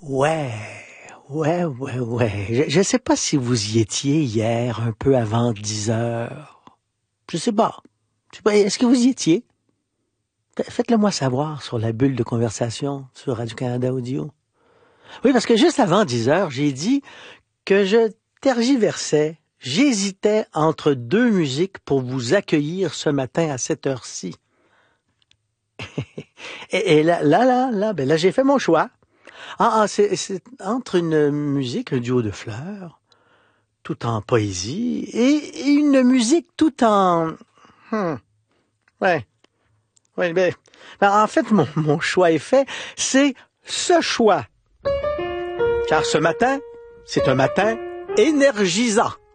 Ouais, ouais. Je sais pas si vous y étiez hier, un peu avant 10 heures. Je sais pas. Est-ce que vous y étiez? Faites-le moi savoir sur la bulle de conversation sur Radio-Canada Audio. Oui, parce que juste avant 10 heures, j'ai dit que je tergiversais. J'hésitais entre deux musiques pour vous accueillir ce matin à cette heure-ci. Et là, j'ai fait mon choix. C'est entre une musique, un duo de fleurs, tout en poésie, et une musique tout en... Ouais, en fait, mon choix est fait. C'est ce choix. Car ce matin, c'est un matin énergisant.